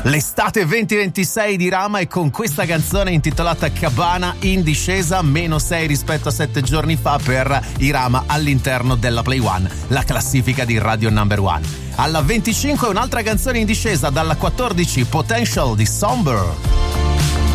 L'estate 2026 di Rama è con questa canzone intitolata Cabana in discesa, -6 rispetto a 7 giorni fa per i Rama all'interno della Play One, la classifica di Radio Number One. Alla 25 un'altra canzone in discesa, dalla 14 Potential di Somber.